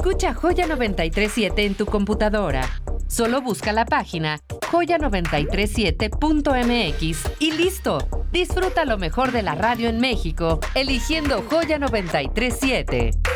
Escucha Joya 937 en tu computadora. Solo busca la página joya937.mx y listo. Disfruta lo mejor de la radio en México, eligiendo Joya 937.